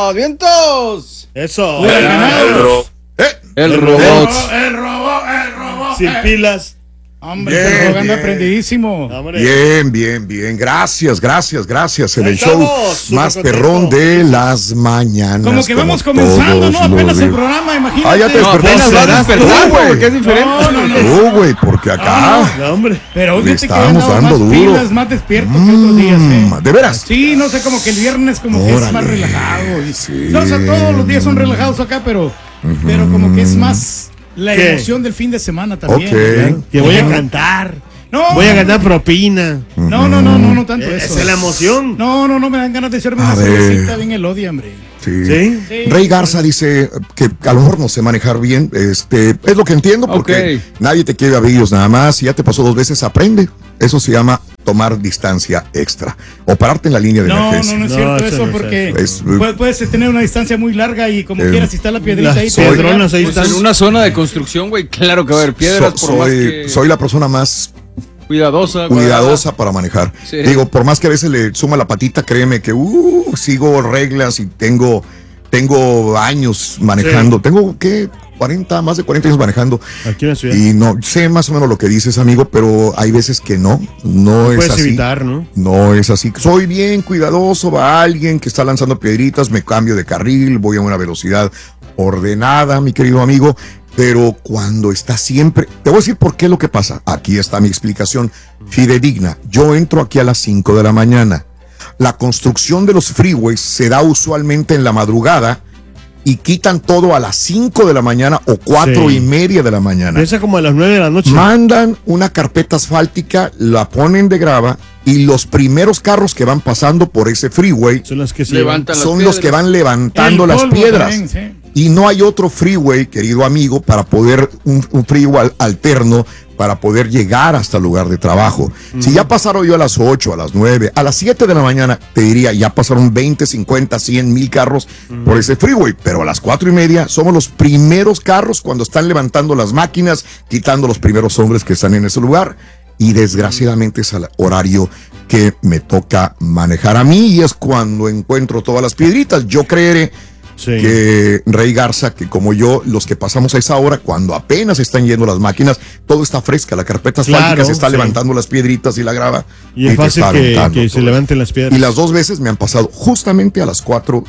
¡Vientos! Eso. El robot. Sin pilas. Hombre, el robot anda aprendidísimo. Bien. Gracias. En Ahí el show estamos, más súper perrón contento. de las mañanas. Como que vamos comenzando, ¿no? Apenas el programa, imagínate. Ya te despertaste. Apenas va a despertar, güey, porque es diferente. No, güey, porque acá No, hombre. Pero le fíjate que estamos andamos dando más duro. pilas, más despierto que otros días, ¿De veras? Sí, no sé, como que el viernes como que es más Órale. relajado. Sí. No, o sea, todos los días son relajados acá, pero como que es más la ¿Qué? emoción del fin de semana también. Ok. Que voy a cantar. No, Voy a ganar propina. no tanto eso. Esa es la emoción. No, me dan ganas de echarme A una ver. cervecita bien elodia, hombre. Sí. ¿Sí? Rey Garza dice que a lo mejor no sé manejar bien. Es lo que entiendo, porque nadie te quiere a vídeos nada más. Si ya te pasó 2 veces, aprende. Eso se llama tomar distancia extra o pararte en la línea de emergencia. No es No, cierto eso eso, no es porque eso. puedes tener una distancia muy larga y como quieras, si está la piedrita Las ahí. te piedronas ahí Pues están. en una zona de construcción, güey, claro que va a haber piedras, por más que Soy la persona más cuidadosa. para manejar. Sí. Digo, por más que a veces le suma la patita, créeme que sigo reglas y tengo años manejando. Sí. Tengo, ¿qué? Más de 40 años manejando. Aquí en la ciudad. Y no sé más o menos lo que dices, amigo, pero hay veces que no es Puedes así. evitar, ¿no? No es así. Soy bien cuidadoso, va alguien que está lanzando piedritas, me cambio de carril, voy a una velocidad ordenada, mi querido amigo, pero cuando está siempre... Te voy a decir por qué lo que pasa. Aquí está mi explicación fidedigna. Yo entro aquí a las 5 de la mañana. La construcción de los freeways se da usualmente en la madrugada y quitan todo a las 5 de la mañana o 4:30 de la mañana. Empieza como a las 9 de la noche. Mandan una carpeta asfáltica, la ponen de grava y los primeros carros que van pasando por ese freeway Son las que se Levantan las son los que van levantando El las polvo piedras. también, sí. Y no hay otro freeway, querido amigo, para poder, un freeway alterno para poder llegar hasta el lugar de trabajo. Si ya pasaron yo a las 8, a las 9, a las 7 de la mañana, te diría, ya pasaron 20, 50, 100 mil carros por ese freeway, pero a las 4:30 somos los primeros carros cuando están levantando las máquinas, quitando los primeros hombres que están en ese lugar. Y desgraciadamente es el horario que me toca manejar a mí y es cuando encuentro todas las piedritas. Yo creeré que Rey Garza, que como yo, los que pasamos a esa hora, cuando apenas están yendo las máquinas, todo está fresca, la carpeta asfáltica se está levantando las piedritas y la grava. Y es fácil que se levanten las piedras. Y las 2 veces me han pasado justamente a las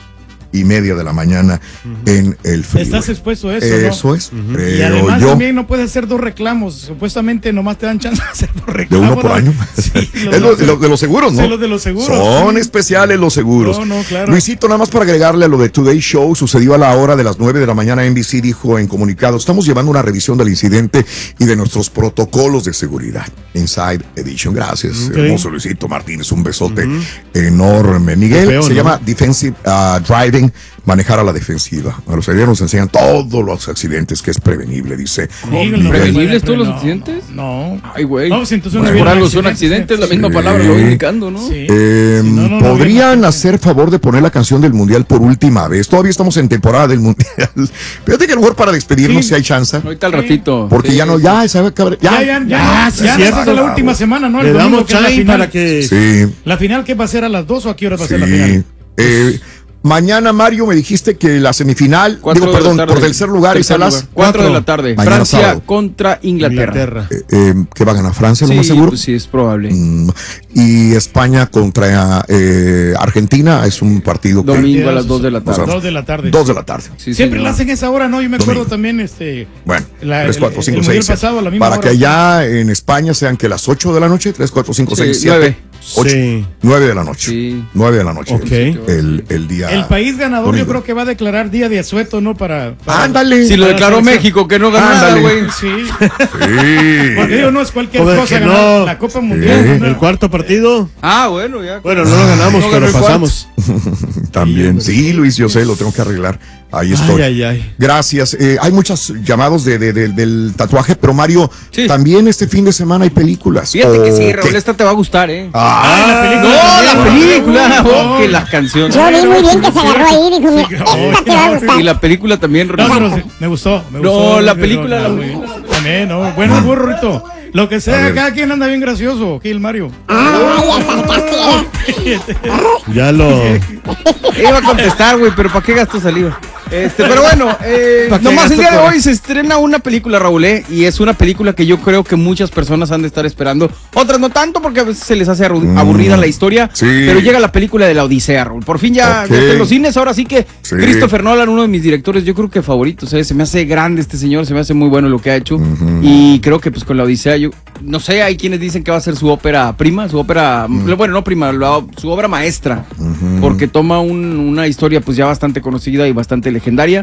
4:30 de la mañana en el freeway. Estás expuesto a eso, ¿no? Eso es. Y además también no puedes hacer 2 reclamos. Supuestamente nomás te dan chance de hacer 2 De reclamos. 1 por año. Sí, Es de los seguros, ¿no? Sí, los de los seguros. Son sí. especiales los seguros. No, claro. Luisito, nada más para agregarle a lo de Today Show, sucedió a la hora de las 9 de la mañana. NBC dijo en comunicado: estamos llevando una revisión del incidente y de nuestros protocolos de seguridad. Inside Edition. Gracias, hermoso Luisito Martínez. Un besote enorme. Miguel, feo, se ¿no? llama Defensive Driving, manejar a la defensiva. A los ayer nos enseñan todos los accidentes, que es prevenible, dice. ¿Prevenibles todos los accidentes? No. Ay, güey. No, pues entonces Pues no por hubiera algo son accidentes. accidentes, la misma palabra lo va indicando, ¿no? Sí. No ¿Podrían hubiera- hacer favor de poner la canción del Mundial por última vez? Todavía estamos en temporada del Mundial. Fíjate que a lo mejor para despedirnos Sí. si hay chance. Ahorita al ratito. Porque Sí. ya no, ya, ¿sabe? Ya, sí, ya cierto. es la última semana, ¿no? Le El domingo, damos que es la chance final. para que... Sí, ¿La final qué va a ser a las 2 o a qué hora va a ser la sí. final? Mañana, Mario, me dijiste que la semifinal, 4 de la perdón, tarde. por tercer lugar es a las... lugar. 4 de la tarde. Mañana Francia sábado. contra Inglaterra. ¿Qué va a ganar Francia, lo más Sí, seguro? pues sí, es probable. Y España contra Argentina es un partido que... Domingo a las 2 de la tarde. 2 de la tarde. 2 de la tarde. Sí, Siempre señor. la hacen esa hora, ¿no? Yo me acuerdo Domingo. también, Bueno, La- 3, 4, el 5, mundial 6. pasado a la misma Para hora. que allá en España sean que las 8 de la noche, 3, 4, 5, Sí, 6, 7, 9. 8, Sí. 9 de la noche. Sí. 9 de la noche. Ok. El día. El país ganador domingo. yo creo que va a declarar día de asueto, ¿no? Para Ándale. Si lo Para declaró la selección. México, que no ganó nada, Ándale. güey. Sí. Sí. Porque digo, no es cualquier Joder, cosa que ganar no. la Copa Mundial. ¿no? El cuarto partido. Ah, bueno, ya. Bueno, no lo ganamos, No ganó pero el cuarto. pasamos. También. Sí, Luis, yo sé, lo tengo que arreglar. Ahí estoy. Ay. Gracias. Hay muchos llamados del tatuaje, pero Mario, Sí. también este fin de semana hay películas. Fíjate que sí, ¿O Raúl, qué? esta te va a gustar, ¿eh? La película No, también, la ¿no? película. No, Oh, que la canción. Yo vi muy bien que se agarró ahí y dijo, mira, esta te va a gustar. Y la película también. No, pero sí, me gustó. No, la película, la También, no. Bueno, burro, Rito. Lo que sea, cada quien anda bien gracioso. Aquí el Mario. Ya lo. Iba a contestar, güey, pero ¿para qué gasto saliva? Pero bueno, nomás el día de hoy se estrena una película, Raúl, y es una película que yo creo que muchas personas han de estar esperando. Otras no tanto, porque a veces se les hace aburrida la historia. Sí. Pero llega la película de la Odisea, Raúl. Por fin ya está en los cines. Ahora sí que Christopher Nolan, uno de mis directores, yo creo que favoritos. Se me hace grande este señor, se me hace muy bueno lo que ha hecho. Y creo que pues con la Odisea, yo no sé, hay quienes dicen que va a ser su ópera prima, su ópera, bueno, no prima, su obra maestra. Porque toma una historia pues ya bastante conocida y bastante legendaria.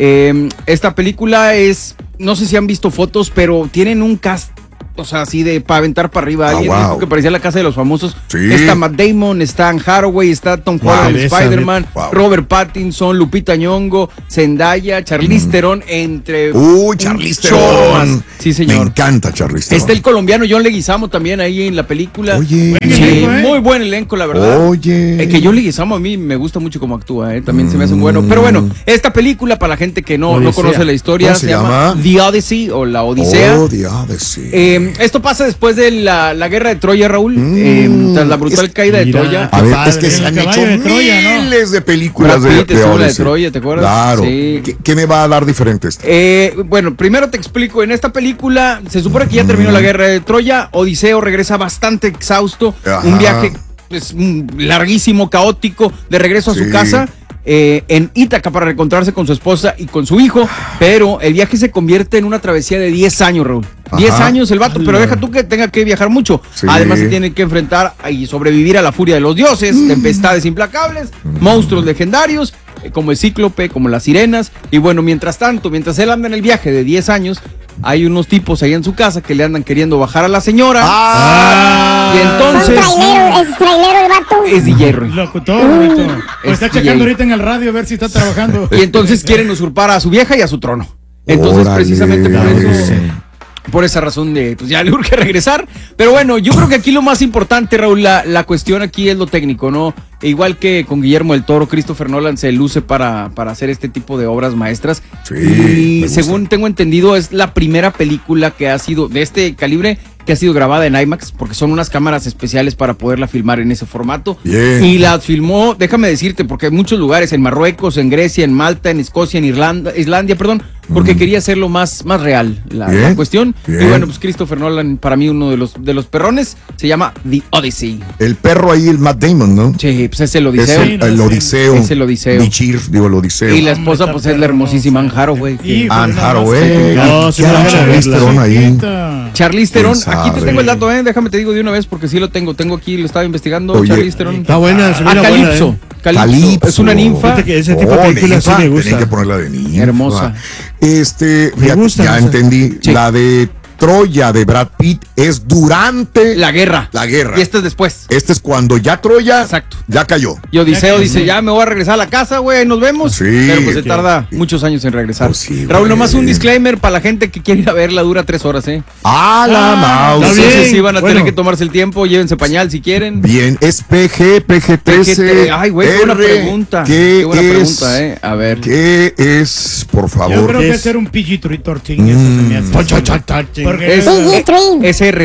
Esta película es, no sé si han visto fotos, pero tienen un cast, o sea, así de para aventar para arriba. Alguien dijo que parecía La Casa de los Famosos. Está Matt Damon, está Anne Hathaway, está Tom Holland, Spider-Man, Robert Pattinson, Lupita Nyong'o, Zendaya, Charlize Theron, entre Charlize Theron. Sí, señor. Me encanta Charlize Theron. Está el colombiano John Leguizamo también ahí en la película. Oye. Sí, muy buen elenco, la verdad. Oye. Que John Leguizamo a mí me gusta mucho cómo actúa, también se me hace un bueno. Pero bueno, esta película, para la gente que no conoce la historia, se llama The Odyssey o La Odisea. The Odyssey. Esto pasa después de la guerra de Troya, Raúl, tras la brutal caída de Troya. A ver, es que se han hecho miles de películas de Troya, ¿te acuerdas? Claro. Sí. ¿Qué me va a dar diferente esto? Bueno, primero te explico. En esta película se supone que ya terminó la guerra de Troya. Odiseo regresa bastante exhausto. Un viaje pues, larguísimo, caótico, de regreso a su casa. En Ítaca para reencontrarse con su esposa y con su hijo, pero el viaje se convierte en una travesía de 10 años, Raúl. 10 años el vato, pero deja tú que tenga que viajar mucho. Además se tiene que enfrentar y sobrevivir a la furia de los dioses, tempestades implacables, monstruos legendarios, como el Cíclope, como las sirenas. Y bueno, mientras tanto, mientras él anda en el viaje de 10 años, hay unos tipos ahí en su casa que le andan queriendo bajar a la señora. Y entonces... ¿Es trailero el vato? Es DJ. Locutor, está checando ahorita en el radio a ver si está trabajando. Y entonces quieren usurpar a su vieja y a su trono. Entonces, precisamente por eso... Por esa razón pues ya le urge regresar. Pero bueno, yo creo que aquí lo más importante, Raúl, la cuestión aquí es lo técnico, ¿no? Igual que con Guillermo del Toro, Christopher Nolan se luce para hacer este tipo de obras maestras. Y según tengo entendido, es la primera película que ha sido de este calibre que ha sido grabada en IMAX, porque son unas cámaras especiales para poderla filmar en ese formato. Y la filmó, déjame decirte, porque hay muchos lugares, en Marruecos, en Grecia, en Malta, en Escocia, en Islandia, porque quería hacerlo más real la cuestión. Y bueno, pues Christopher Nolan, para mí uno de los perrones, se llama The Odyssey. El perro ahí, el Matt Damon, ¿no? Sí, pues es el Odiseo. El Odiseo. Es el Odiseo. El Odiseo. Y la esposa, pues es la hermosísima Anne Hathaway. Anne Hathaway. Charlize Theron ahí. Charlize Theron, aquí te tengo el dato, déjame te digo de una vez porque sí lo tengo aquí, lo estaba investigando. Charlize Theron. Está buena, Calypso. Calypso. Es una ninfa. Ese tipo de películas sí me gusta. Tienen que ponerla de ninfa. Hermosa. Me gusta, ya entendí. Sí. La de Troya de Brad Pitt es durante la guerra. Y esta es después. Este es cuando ya Troya ya cayó. Y Odiseo dice, ya me voy a regresar a la casa, güey, nos vemos. Pero pues se tarda muchos años en regresar. Raúl, nomás un disclaimer para la gente que quiere ir a verla, dura 3 horas, ¡Ah, la mouse! Entonces sí van a tener que tomarse el tiempo, llévense pañal si quieren. Bien, es PG-13. Ay, güey, qué buena pregunta. Qué buena pregunta, A ver. ¿Qué es, por favor? Yo creo que es ser un PG-13, eso se me hace. Es R.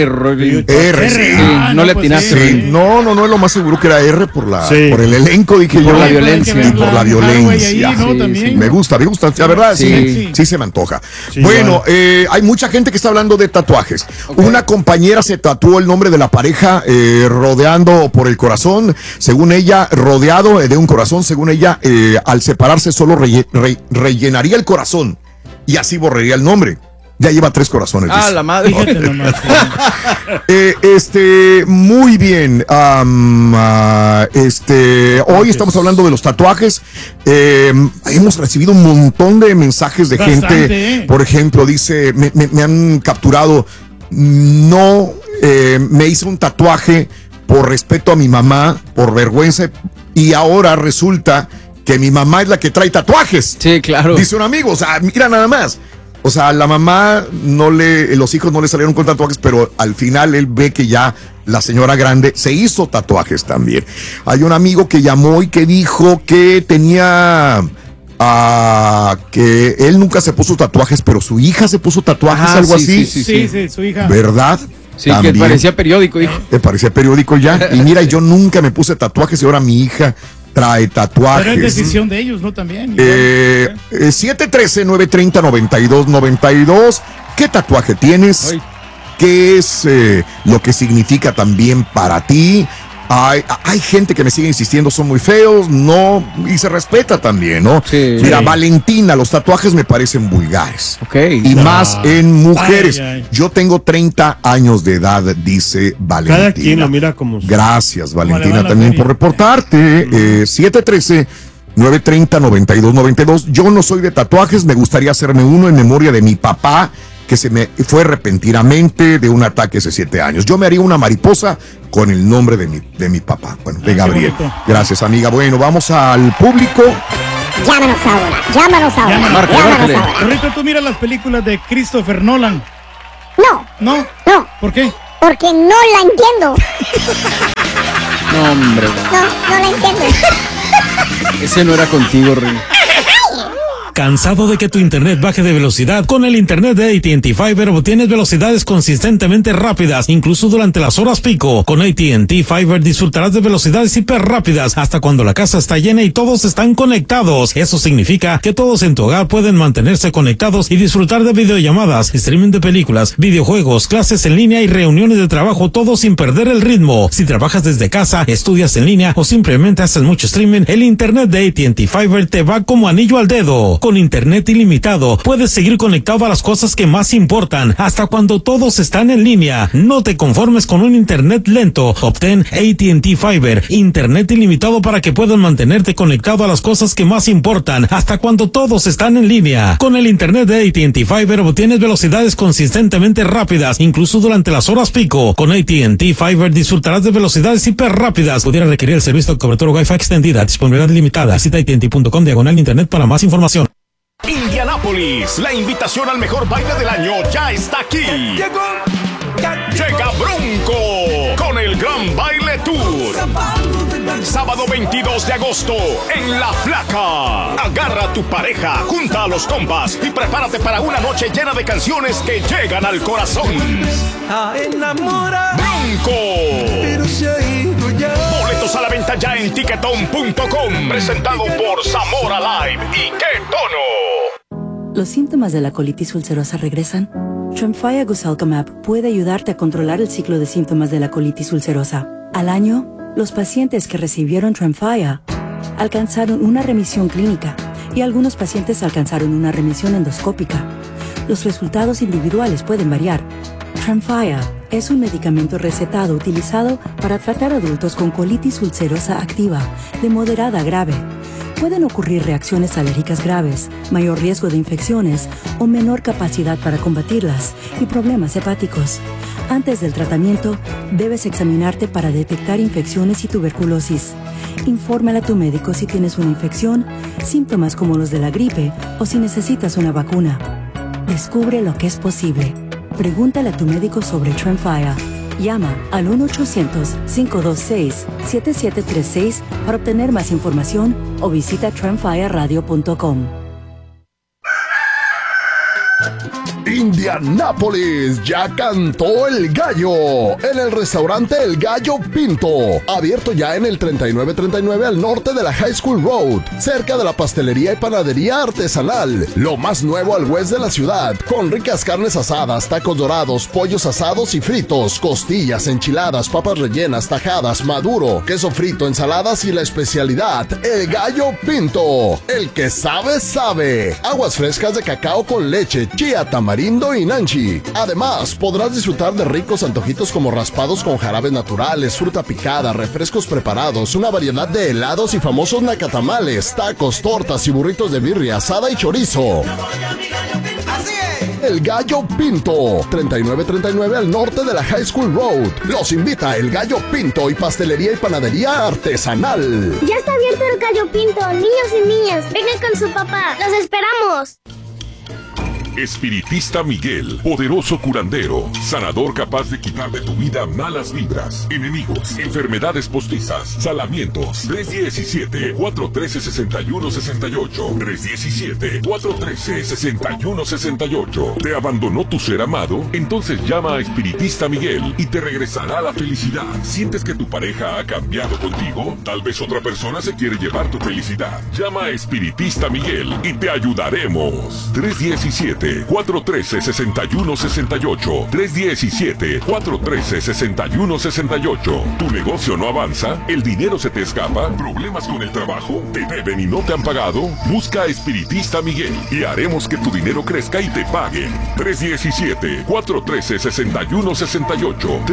No le atinaste. No, es lo más seguro que era R por el elenco, dije yo. Por la violencia. Y por la violencia. Me gusta, la verdad, sí se me antoja. Bueno, hay mucha gente que está hablando de tatuajes. Una compañera se tatuó el nombre de la pareja rodeando por el corazón, según ella, rodeado de un corazón, según ella, al separarse solo rellenaría el corazón y así borraría el nombre. Ya lleva 3 corazones. La madre. Muy bien. Hoy estamos hablando de los tatuajes. Hemos recibido un montón de mensajes de gente. Por ejemplo, dice, me han capturado. No, me hice un tatuaje por respeto a mi mamá, por vergüenza. Y ahora resulta que mi mamá es la que trae tatuajes. Sí, claro. Dice un amigo, o sea, mira nada más. O sea, la mamá los hijos no le salieron con tatuajes, pero al final él ve que ya la señora grande se hizo tatuajes también. Hay un amigo que llamó y que dijo que tenía que él nunca se puso tatuajes, pero su hija se puso tatuajes, algo así. Sí, su hija. ¿Verdad? Sí, también. que parecía periódico, dijo. Te parecía periódico ya. Y mira, yo nunca me puse tatuajes y ahora mi hija trae tatuajes. Pero es decisión de ellos, ¿no? También. 713-930-9292. ¿Qué tatuaje tienes? Ay. ¿Qué es lo que significa también para ti? Hay gente que me sigue insistiendo, son muy feos, no, y se respeta también, ¿no? Sí. Mira, Sí. Valentina, los tatuajes me parecen vulgares. Ok. Y más en mujeres. Ay, ay. Yo tengo 30 años de edad, dice Valentina. Cada quien lo mira como su... Gracias, Como le va Valentina, la también feria. por reportarte. 713-930-9292. Yo no soy de tatuajes, me gustaría hacerme uno en memoria de mi papá, que se me fue repentinamente de un ataque hace 7 años. Yo me haría una mariposa con el nombre de mi papá. Bueno, de qué Gabriel. bonito. Gracias, amiga. Bueno, vamos al público. Llámanos ahora, llámanos ahora, Márcale, llámanos márcale. ahora. Ahorita tú miras las películas de Christopher Nolan. No, ¿No? no, ¿Por qué? porque no la entiendo. No, hombre. No la entiendo. Ese no era contigo, Rey. ¿Cansado de que tu internet baje de velocidad? Con el internet de AT&T Fiber obtienes velocidades consistentemente rápidas, incluso durante las horas pico. Con AT&T Fiber disfrutarás de velocidades hiper rápidas hasta cuando la casa está llena y todos están conectados. Eso significa que todos en tu hogar pueden mantenerse conectados y disfrutar de videollamadas, streaming de películas, videojuegos, clases en línea y reuniones de trabajo, todo sin perder el ritmo. Si trabajas desde casa, estudias en línea o simplemente haces mucho streaming, el internet de AT&T Fiber te va como anillo al dedo. Con internet ilimitado, puedes seguir conectado a las cosas que más importan, hasta cuando todos están en línea. No te conformes con un internet lento. Obtén AT&T Fiber, internet ilimitado para que puedas mantenerte conectado a las cosas que más importan, hasta cuando todos están en línea. Con el internet de AT&T Fiber obtienes velocidades consistentemente rápidas, incluso durante las horas pico. Con AT&T Fiber disfrutarás de velocidades hiper rápidas. Pudiera requerir el servicio de cobertura Wi-Fi extendida, disponibilidad limitada. Visita AT&T.com/internet para más información. Indianápolis, la invitación al mejor baile del año ya está aquí. Llega Bronco con el Gran Baile Tour. Sábado 22 de agosto en La Flaca. Agarra a tu pareja, junta a los compas y prepárate para una noche llena de canciones que llegan al corazón. Bronco. Boletos a la venta ya en Tiquetón.com. Presentado por Zamora Live y Qué Tono. ¿Los síntomas de la colitis ulcerosa regresan? Tremfya Guselkumab puede ayudarte a controlar el ciclo de síntomas de la colitis ulcerosa. Al año, los pacientes que recibieron Tremfya alcanzaron una remisión clínica y algunos pacientes alcanzaron una remisión endoscópica. Los resultados individuales pueden variar. Tremfya es un medicamento recetado utilizado para tratar adultos con colitis ulcerosa activa de moderada a grave. Pueden ocurrir reacciones alérgicas graves, mayor riesgo de infecciones o menor capacidad para combatirlas y problemas hepáticos. Antes del tratamiento, debes examinarte para detectar infecciones y tuberculosis. Infórmale a tu médico si tienes una infección, síntomas como los de la gripe o si necesitas una vacuna. Descubre lo que es posible. Pregúntale a tu médico sobre Tremfya. Llama al 1-800-526-7736 para obtener más información o visita tremfyaradio.com. Indianápolis, ya cantó el gallo en el restaurante El Gallo Pinto, abierto ya en el 3939 al norte de la High School Road, cerca de la pastelería y panadería artesanal, lo más nuevo al west de la ciudad, con ricas carnes asadas, tacos dorados, pollos asados y fritos, costillas, enchiladas, papas rellenas, tajadas, maduro, queso frito, ensaladas y la especialidad, El Gallo Pinto, el que sabe, sabe, aguas frescas de cacao con leche, chía, tamarindo y nanchi. Además, podrás disfrutar de ricos antojitos como raspados con jarabes naturales, fruta picada, refrescos preparados, una variedad de helados y famosos nacatamales, tacos, tortas y burritos de birria, asada y chorizo. El Gallo Pinto, 3939 al norte de la High School Road. Los invita El Gallo Pinto y pastelería y panadería artesanal. Ya está abierto el Gallo Pinto, niños y niñas, vengan con su papá, los esperamos. Espiritista Miguel, poderoso curandero, sanador capaz de quitar de tu vida malas vibras, enemigos, enfermedades postizas, salamientos. 317-413-6168. 317-413-6168. ¿Te abandonó tu ser amado? Entonces llama a Espiritista Miguel y te regresará la felicidad. ¿Sientes que tu pareja ha cambiado contigo? Tal vez otra persona se quiere llevar tu felicidad. Llama a Espiritista Miguel y te ayudaremos. 317-413-6168. 317-413-6168. ¿Tu negocio no avanza? ¿El dinero se te escapa? ¿Problemas con el trabajo? ¿Te deben y no te han pagado? Busca a Espiritista Miguel y haremos que tu dinero crezca y te paguen. 317-413-6168.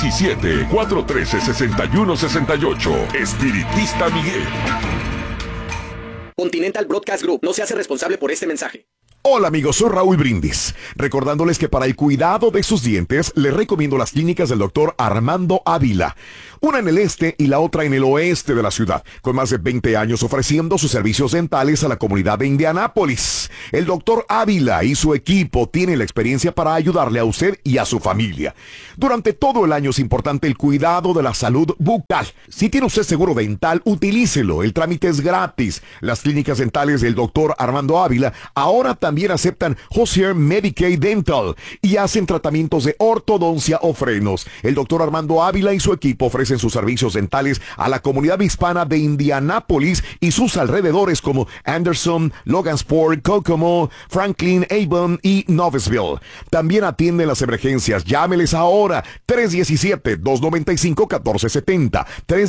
317-413-6168. Espiritista Miguel. Continental Broadcast Group no se hace responsable por este mensaje. Hola amigos, soy Raúl Brindis, recordándoles que para el cuidado de sus dientes les recomiendo las clínicas del doctor Armando Ávila, una en el este y la otra en el oeste de la ciudad, con más de 20 años ofreciendo sus servicios dentales a la comunidad de Indianápolis. El doctor Ávila y su equipo tienen la experiencia para ayudarle a usted y a su familia. Durante todo el año es importante el cuidado de la salud bucal. Si tiene usted seguro dental, utilícelo, el trámite es gratis. Las clínicas dentales del doctor Armando Ávila ahora también aceptan Hozier Medicaid Dental y hacen tratamientos de ortodoncia o frenos. El doctor Armando Ávila y su equipo ofrecen sus servicios dentales a la comunidad hispana de Indianápolis y sus alrededores como Anderson, Logansport, Kokomo, Franklin, Avon y Noblesville. También atienden las emergencias. Llámeles ahora. 317-295-1470.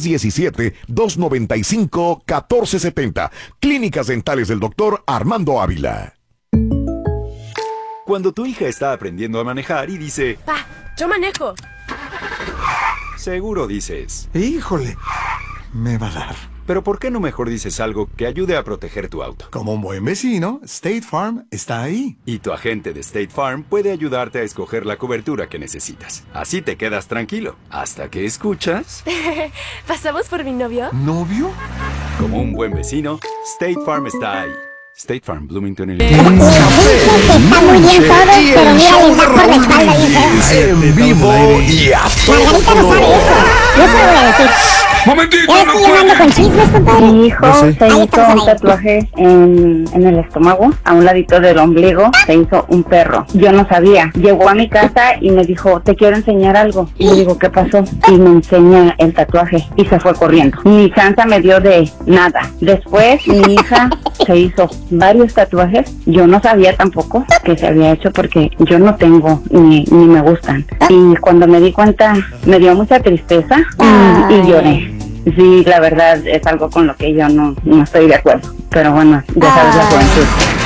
317-295-1470. Clínicas dentales del doctor Armando Ávila. Cuando tu hija está aprendiendo a manejar y dice... Pa, yo manejo. Seguro dices... Híjole, me va a dar. Pero ¿por qué no mejor dices algo que ayude a proteger tu auto? Como un buen vecino, State Farm está ahí. Y tu agente de State Farm puede ayudarte a escoger la cobertura que necesitas. Así te quedas tranquilo, hasta que escuchas... ¿Pasamos por mi novio? ¿Novio? Como un buen vecino, State Farm está ahí. State Farm, Bloomington, Illinois. Está muy bien todo, pero mira, les da por la espalda y en vivo y a Margarita no sabe eso. Yo se lo voy a decir. Momentito, Ya estoy llevando con chismes, compadre. Mi hijo se hizo un tatuaje en el estómago, a un ladito del ombligo, se hizo un perro. Yo no sabía. Llegó a mi casa y me dijo, te quiero enseñar algo. Y le digo, ¿qué pasó? Y me enseña el tatuaje y se fue corriendo. Ni chance me dio de nada. Después mi hija se hizo varios tatuajes. Yo no sabía tampoco que se había hecho porque yo no tengo ni me gustan. Y cuando me di cuenta, me dio mucha tristeza y lloré. Sí, la verdad es algo con lo que yo no estoy de acuerdo. Pero bueno, ya sabes la juventud.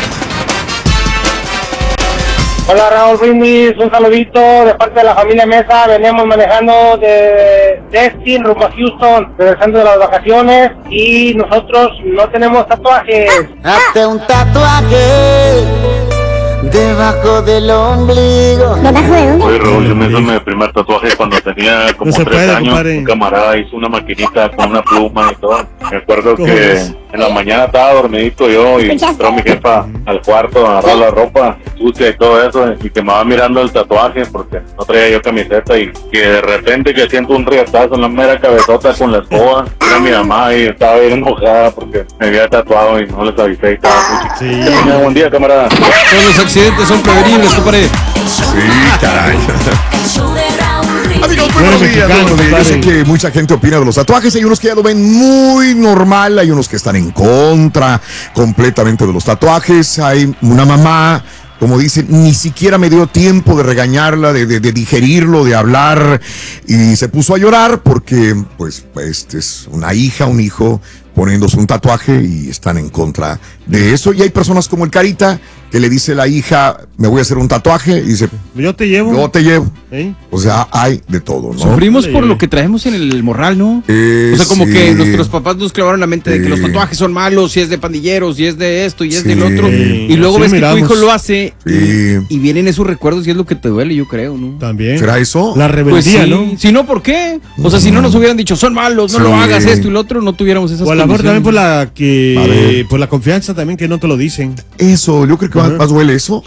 Hola Raúl Brindis, un saludito de parte de la familia Mesa. Veníamos manejando de Destin rumbo a Houston, regresando de las vacaciones y nosotros no tenemos tatuajes. Hazte un tatuaje debajo del ombligo. ¿Debajo de dónde? Oye Raúl, yo me hice mi primer tatuaje cuando tenía como 3 años. Compadre. Un camarada hizo una maquinita con una pluma y todo. Me acuerdo que en la mañana estaba dormidito yo y entró mi jefa al cuarto a agarrar la ropa sucia y todo eso, y que me va mirando el tatuaje porque no traía yo camiseta, y que de repente que siento un rietazo en la mera cabezota con la escoba. Era mi mamá y estaba bien enojada porque me había tatuado y no les avisé y estaba muy chiquito. Que tenga buen día, camarada. Todos los accidentes son prevenibles, compadre. Sí, caray. Amigos, buenos días. Yo sé que mucha gente opina de los tatuajes. Hay unos que ya lo ven muy normal, hay unos que están en contra completamente de los tatuajes. Hay una mamá, como dicen, ni siquiera me dio tiempo de regañarla, de digerirlo, de hablar, y se puso a llorar porque pues es una hija, un hijo poniéndose un tatuaje y están en contra de eso. Y hay personas como el Carita que le dice a la hija, me voy a hacer un tatuaje, y dice, yo te llevo. Yo te llevo. ¿Eh? O sea, hay de todo, ¿no? Sufrimos por lo que traemos en el morral, ¿no? O sea, como que nuestros papás nos clavaron la mente de que los tatuajes son malos, si es de pandilleros, si es de esto y es del otro. Y luego ves que tu hijo lo hace y vienen esos recuerdos y es lo que te duele, yo creo, ¿no? También. ¿Será eso? La rebeldía, pues sí, ¿no? Si no, ¿por qué? O sea, si no nos hubieran dicho, son malos, no lo hagas esto y lo otro, no tuviéramos esas cosas. O a lo mejor también por la confianza también que no te lo dicen. Eso, yo creo que más duele eso.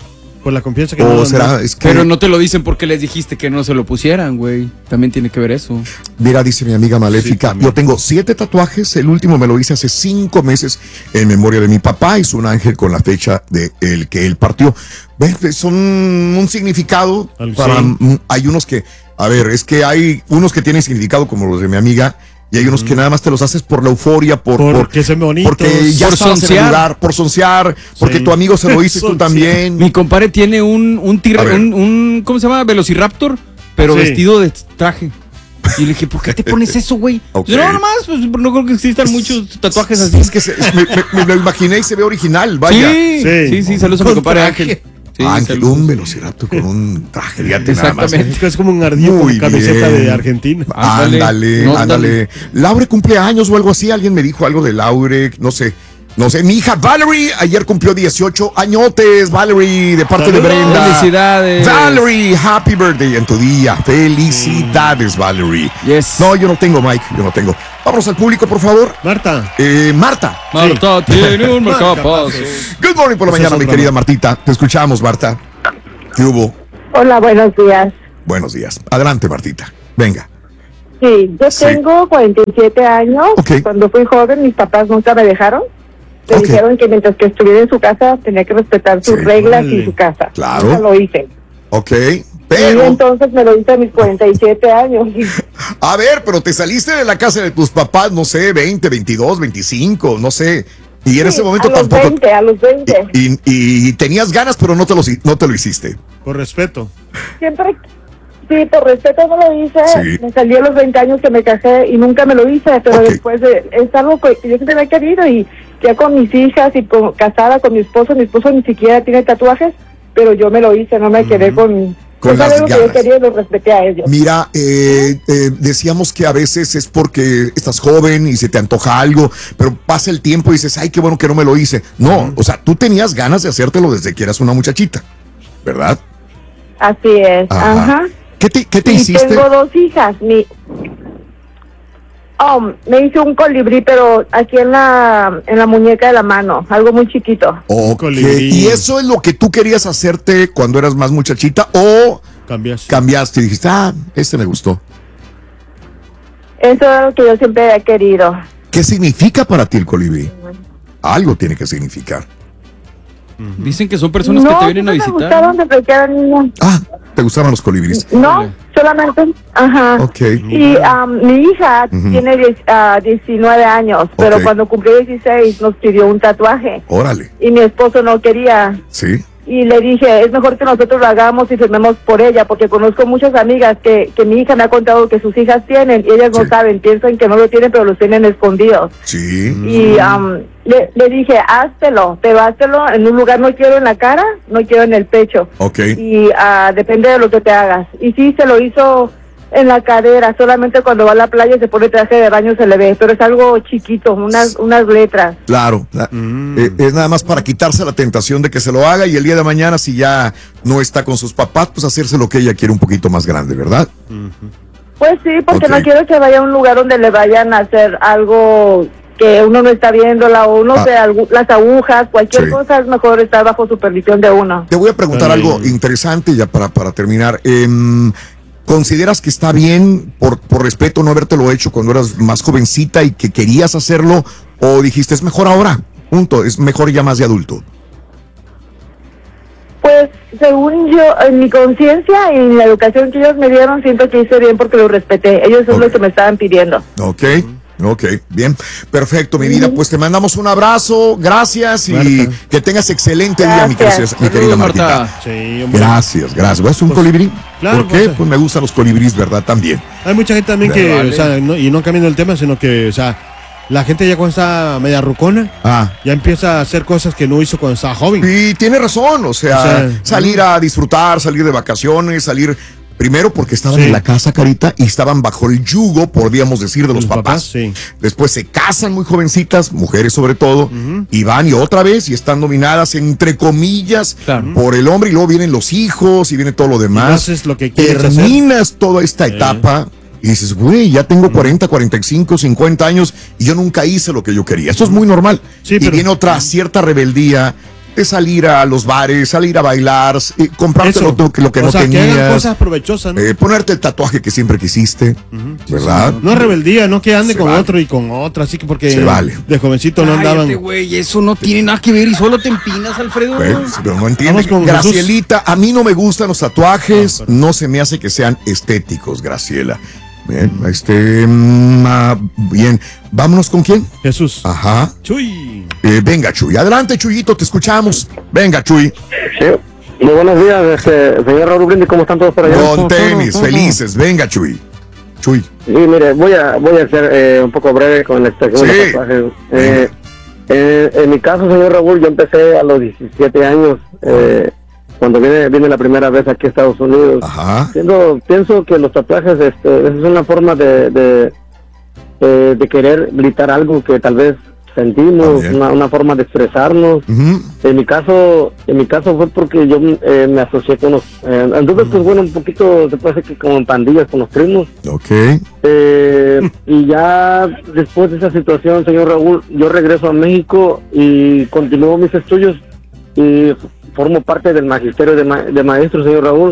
Por la confianza que Pero no te lo dicen porque les dijiste que no se lo pusieran, güey. También tiene que ver eso. Mira, dice mi amiga Maléfica, yo tengo 7 tatuajes, el último me lo hice hace 5 meses en memoria de mi papá, hizo un ángel con la fecha de el que él partió. ¿Ves? Son un significado para... Hay unos que, a ver, es que hay unos que tienen significado como los de mi amiga, y hay unos que nada más te los haces por la euforia, porque son bonitos, porque ya por estabas en el lugar, por soncear, porque tu amigo se lo hizo y tú también. Mi compadre tiene un ¿cómo se llama? Velociraptor, pero vestido de traje. Y le dije, ¿por qué te pones eso, güey? Okay. No, nomás, pues no creo que existan muchos tatuajes así. Es que me lo imaginé y se ve original, vaya. Sí, saludos a mi compadre Ángel. Sí, Ángel, un velociraptor con un traje, fíjate nada más. Es como un ardillo con camiseta de Argentina. Ándale. Laure cumple años o algo así, alguien me dijo algo de Laure, no sé. Mi hija Valerie ayer cumplió 18 añotes, Valerie, de parte de Brenda. Felicidades. Valerie, happy birthday en tu día. Felicidades, Valerie. Yes. No, yo no tengo, Mike, yo no tengo. Vámonos al público, por favor. Marta. Marta. Marta tiene un marcapasos. Good morning por la mañana, mi querida Martita. Te escuchamos, Marta. ¿Qué hubo? Hola, buenos días. Buenos días. Adelante, Martita. Venga. Sí, yo tengo 47 años. Cuando fui joven, mis papás nunca me dejaron. Me dijeron que mientras que estuviera en su casa tenía que respetar sus reglas y su casa. Claro. Nunca lo hice. Pero... Y entonces me lo hice a mis 47 años. A ver, pero te saliste de la casa de tus papás, no sé, 20, 22, 25, no sé. Y en ese momento tampoco... A los 20. Y tenías ganas, pero no te lo hiciste. Por respeto. Siempre... Sí, por respeto no lo hice. Sí. Me salí a los 20 años que me casé y nunca me lo hice, pero después es algo que yo siempre me he querido y ya con mis hijas y casada con mi esposo ni siquiera tiene tatuajes, pero yo me lo hice, no me quedé con las ganas. Que yo quería y lo respeté a ellos. Mira, decíamos que a veces es porque estás joven y se te antoja algo, pero pasa el tiempo y dices, ay, qué bueno que no me lo hice. No, o sea, tú tenías ganas de hacértelo desde que eras una muchachita, ¿verdad? Así es, ajá. ¿Qué te hiciste? Tengo 2 hijas. Me hice un colibrí, pero aquí en la muñeca de la mano, algo muy chiquito. ¿Y eso es lo que tú querías hacerte cuando eras más muchachita o cambiaste y dijiste, este me gustó? Eso es lo que yo siempre he querido. ¿Qué significa para ti el colibrí? Algo tiene que significar. Dicen que son personas que te vienen a visitar. Me gustaban desde que era niña. ¿Te gustaban los colibríes? No, solamente, Y mi hija tiene 19 años, pero cuando cumplió 16 nos pidió un tatuaje. Órale. Y mi esposo no quería. Sí. Y le dije, es mejor que nosotros lo hagamos y firmemos por ella, porque conozco muchas amigas que mi hija me ha contado que sus hijas tienen y ellas no saben, piensan que no lo tienen, pero los tienen escondidos. Sí. Y le dije, háztelo en un lugar, no quiero en la cara, no quiero en el pecho. Y depende de lo que te hagas. Y sí, se lo hizo en la cadera, solamente cuando va a la playa se pone traje de baño se le ve, pero es algo chiquito, unas letras. Claro, es nada más para quitarse la tentación de que se lo haga y el día de mañana si ya no está con sus papás, pues hacerse lo que ella quiere un poquito más grande, ¿verdad? Pues sí, porque no quiero que vaya a un lugar donde le vayan a hacer algo que uno no está viéndola o no sé, las agujas, cualquier cosa es mejor estar bajo supervisión de uno. Te voy a preguntar algo interesante ya para terminar. ¿Consideras que está bien, por respeto, no habértelo hecho cuando eras más jovencita y que querías hacerlo? ¿O dijiste, es mejor ahora? Punto, es mejor ya más de adulto. Pues, según yo, en mi conciencia y en la educación que ellos me dieron, siento que hice bien porque lo respeté. Ellos son los que me estaban pidiendo. Ok, bien, perfecto, mi vida, pues te mandamos un abrazo, gracias y que tengas excelente día, mi querida Martita. Sí, gracias. ¿Ves un colibrí? Claro, ¿por qué? Pues me gustan los colibríes, ¿verdad? También. Hay mucha gente también que, o sea, y no cambiando el tema, sino que, o sea, la gente ya cuando está media rucona, ya empieza a hacer cosas que no hizo cuando estaba joven. Y tiene razón, o sea salir a disfrutar, salir de vacaciones, salir... Primero porque estaban en la casa, Carita, y estaban bajo el yugo, podríamos decir, de los papás. Después se casan muy jovencitas, mujeres sobre todo, y van y otra vez y están dominadas, entre comillas, por el hombre, y luego vienen los hijos y viene todo lo demás. Es lo que terminas toda esta etapa y dices, güey, ya tengo 40, 45, 50 años y yo nunca hice lo que yo quería. Esto es muy normal. Y viene otra cierta rebeldía de salir a los bares, salir a bailar, comprarte lo que no tenías. Que hagan cosas provechosas, ¿no? Ponerte el tatuaje que siempre quisiste, ¿verdad? No es rebeldía, no que ande con otro y con otra, así que porque de jovencito no andaban. Güey, eso no tiene nada que ver y solo te empinas, Alfredo. Pero no entiendes. Gracielita, a mí no me gustan los tatuajes, no se me hace que sean estéticos, Graciela. Bien, bien. ¿Vámonos con quién? Jesús. Ajá. Chuy. Venga, Chuy. Adelante, Chuyito, te escuchamos. Venga, Chuy. Sí. Muy buenos días, señor Raúl Brindis, ¿cómo están todos por allá? Con tenis, felices. Venga, Chuy. Sí, mire, voy a ser un poco breve con la explicación de los tatuajes. En mi caso, señor Raúl, yo empecé a los 17 años, cuando vine la primera vez aquí a Estados Unidos. Ajá. Pienso que los tatuajes es una forma de querer gritar algo que tal vez sentimos, una forma de expresarnos. En mi caso fue porque yo me asocié con los entonces pues bueno, un poquito se puede decir que como en pandillas con los primos. Y ya después de esa situación, señor Raúl, yo regreso a México y continúo mis estudios y formo parte del magisterio de maestros, señor Raúl.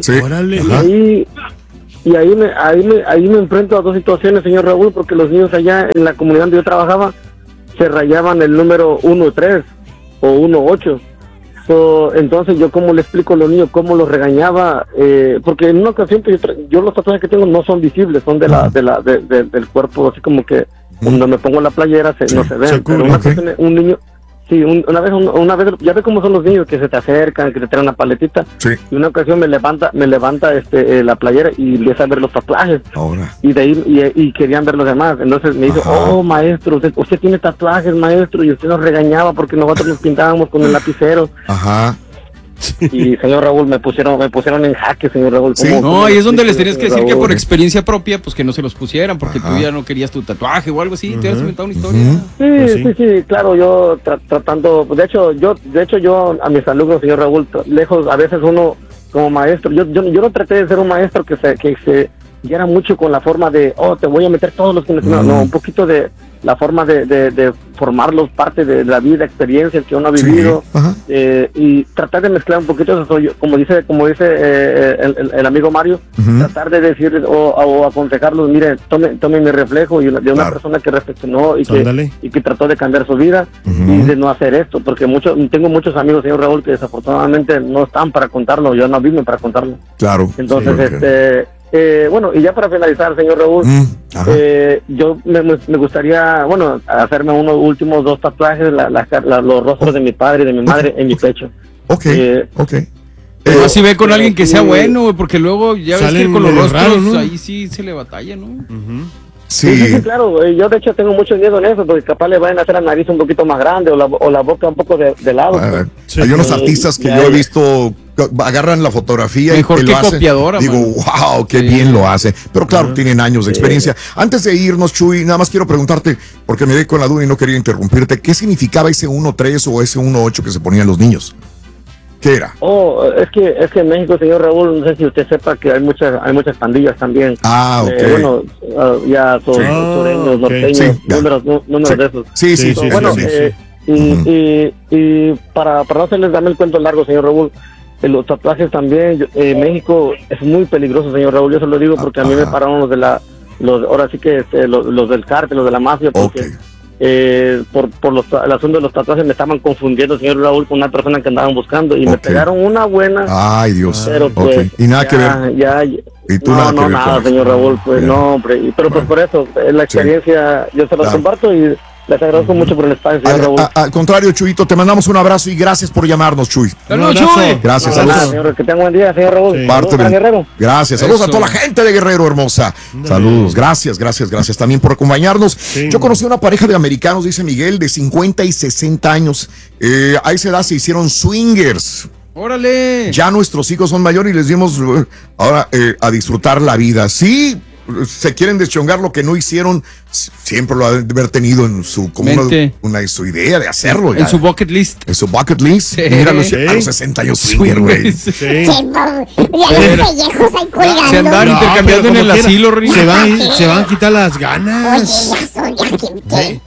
Y ahí me enfrento a dos situaciones, señor Raúl, porque los niños allá en la comunidad donde yo trabajaba se rayaban el número 1-3 o 1-8. Entonces yo cómo le explico a los niños, cómo los regañaba, porque en una ocasión yo los tatuajes que tengo no son visibles, son del cuerpo, así como que cuando me pongo la playera no se ven, pero una ocasión, un niño. Sí, una vez, ya ves cómo son los niños que se te acercan, que te traen una paletita. Y una ocasión me levanta la playera y empieza a ver los tatuajes. Y de ahí y querían ver los demás. Entonces me dijo, maestro, usted tiene tatuajes, maestro, y usted nos regañaba porque nosotros nos pintábamos con el lapicero. Y señor Raúl, me pusieron en jaque, señor Raúl. No, ahí es donde les tenías que decir que por experiencia propia, pues que no se los pusieran, porque tú ya no querías tu tatuaje o algo así, te habías inventado una historia. Sí, claro, yo tratando, de hecho yo a mis alumnos, señor Raúl, lejos, a veces uno como maestro, yo no traté de ser un maestro que se guiara mucho con la forma de, te voy a meter todos los que no, un poquito de la forma de formarlos parte de la vida, experiencias que uno ha vivido, y tratar de mezclar un poquito eso, como dice el amigo Mario, tratar de decir o aconsejarlos, mire, tome mi reflejo de una persona que reflexionó y que trató de cambiar su vida y de no hacer esto, porque tengo muchos amigos, señor Raúl, que desafortunadamente no están para contarlo, yo no vine para contarlo. Entonces, bueno, y ya para finalizar, señor Raúl, yo me gustaría, hacerme unos últimos 2 tatuajes, los rostros de mi padre y de mi madre en mi pecho. Pero si ve con alguien que sea bueno, porque luego ya ves que con los rostros raros, ¿no? Ahí sí se le batalla, ¿no? Sí, claro, yo de hecho tengo mucho miedo en eso, porque capaz le van a hacer la nariz un poquito más grande o la boca un poco de lado. Hay unos artistas que yo he visto, agarran la fotografía mejor y que lo hacen. Copiadora, digo, wow, qué bien lo hace. Pero claro, tienen años de experiencia. Antes de irnos, Chuy, nada más quiero preguntarte, porque me quedé con la duda y no quería interrumpirte, ¿qué significaba ese 1-3 o ese 1-8 que se ponían los niños? ¿Qué era? Es que en México, señor Raúl, no sé si usted sepa que hay muchas pandillas también. Ya sureños, norteños, números de esos. Sí. Bueno, y para no hacerles darme el cuento largo, señor Raúl, los tatuajes también, México es muy peligroso, señor Raúl, yo se lo digo porque a mí me pararon ahora sí que los del cártel, los de la mafia, porque por el asunto de los tatuajes me estaban confundiendo, señor Raúl, con una persona que andaban buscando y me pegaron una buena. Ay, Dios. Pero pues, y nada que ver. ¿Y tú nada, señor Raúl, pues no, hombre. Pero pues por eso, la experiencia yo se la comparto y les agradezco mucho por el espacio, señor Raúl. Al contrario, Chuyito, te mandamos un abrazo y gracias por llamarnos, Chuy. Saludos, Chuy. Gracias, saludos. Señor, que tenga buen día, señor Raúl. Guerrero. Gracias, saludos a toda la gente de Guerrero, hermosa. Saludos, gracias también por acompañarnos. Yo conocí a una pareja de americanos, dice Miguel, de 50 y 60 años. A esa edad se hicieron swingers. ¡Órale! Ya nuestros hijos son mayores y les dimos ahora a disfrutar la vida. Sí, se quieren deschongar lo que no hicieron, siempre lo han de haber tenido en su su idea de hacerlo. En su bucket list. En su bucket list. Sí. Mira, a los 60 años swinger, güey. Ya los pellejos ahí colgando. Se andan intercambiando en el asilo, se van a quitar las ganas. Oye, ya son,